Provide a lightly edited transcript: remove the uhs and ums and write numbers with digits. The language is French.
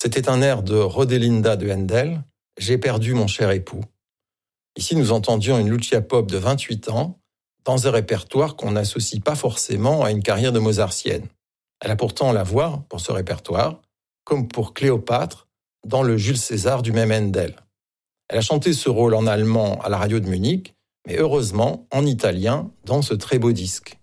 C'était un air de Rodelinda de Handel, « J'ai perdu mon cher époux ». Ici, nous entendions une Lucia Pope de 28 ans, dans un répertoire qu'on n'associe pas forcément à une carrière de mozartienne. Elle a pourtant la voix pour ce répertoire, comme pour Cléopâtre, dans le Jules César du même Handel. Elle a chanté ce rôle en allemand à la radio de Munich, mais heureusement en italien dans ce très beau disque.